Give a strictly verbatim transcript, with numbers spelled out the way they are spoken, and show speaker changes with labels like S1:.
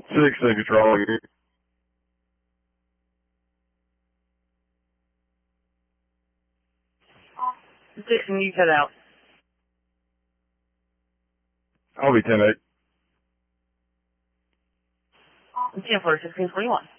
S1: Six in control.
S2: Dixon, you cut out.
S1: I'll be ten eight.
S2: ten four, sixteen twenty-one.